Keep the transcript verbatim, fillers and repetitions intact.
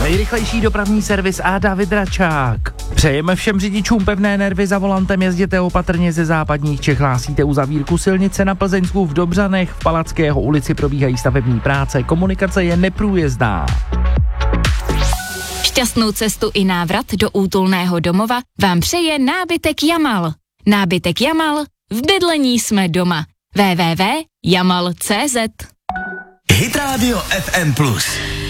Nejrychlejší dopravní servis a David Račák. Přejeme všem řidičům pevné nervy za volantem, jezděte opatrně, ze západních Čech hlásíte uzavírku silnice na Plzeňsku v Dobřanech, v Palackého ulici probíhají stavební práce, komunikace je neprůjezdná. Šťastnou cestu i návrat do útulného domova vám přeje nábytek Jamal. Nábytek Jamal, v bydlení jsme doma. w w w tečka jamal tečka cé zet Hit Radio F M plus.